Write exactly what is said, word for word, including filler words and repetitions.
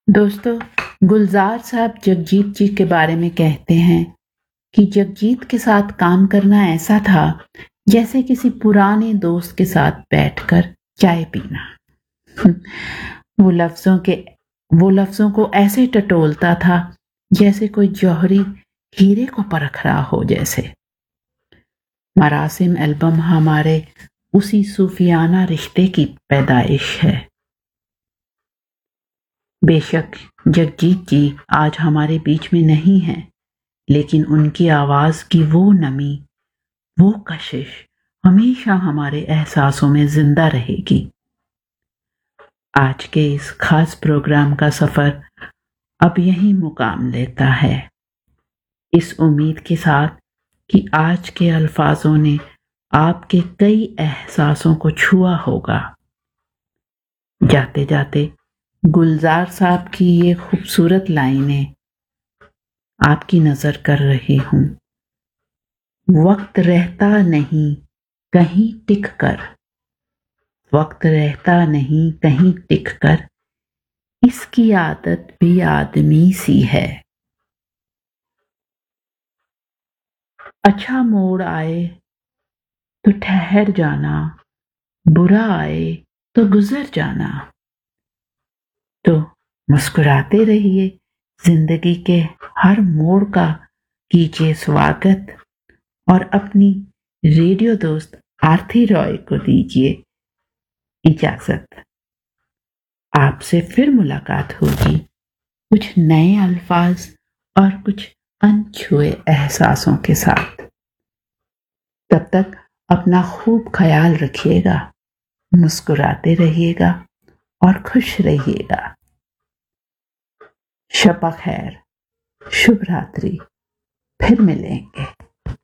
दोस्तों, गुलजार साहब जगजीत जी के बारे में कहते हैं कि जगजीत के साथ काम करना ऐसा था जैसे किसी पुराने दोस्त के साथ बैठकर चाय पीना। वो लफ्जों के वो लफ्जों को ऐसे टटोलता था जैसे कोई जौहरी हीरे को परख रहा हो जैसे। मरासिम एल्बम हमारे उसी सूफियाना रिश्ते की पैदाइश है। बेशक जगजीत जी आज हमारे बीच में नहीं हैं, लेकिन उनकी आवाज की वो नमी, वो कशिश हमेशा हमारे एहसासों में जिंदा रहेगी। आज के इस खास प्रोग्राम का सफर अब यहीं मुकाम लेता है, इस उम्मीद के साथ कि आज के अल्फाजों ने आपके कई एहसासों को छुआ होगा। जाते जाते गुलजार साहब की ये खूबसूरत लाइनें आपकी नजर कर रही हूं। वक्त रहता नहीं कहीं टिक कर, वक्त रहता नहीं कहीं टिक कर, इसकी आदत भी आदमी सी है। अच्छा मोड़ आए तो ठहर जाना, बुरा आए तो गुजर जाना। तो मुस्कुराते रहिए, जिंदगी के हर मोड़ का कीजिए स्वागत और अपनी रेडियो दोस्त आरती रॉय को दीजिए इजाजत। आपसे फिर मुलाकात होगी कुछ नए अल्फाज और कुछ अनछुए एहसासों के साथ। तब तक अपना खूब ख्याल रखिएगा, मुस्कुराते रहिएगा और खुश रहिएगा। शब खैर, शुभ रात्रि, फिर मिलेंगे।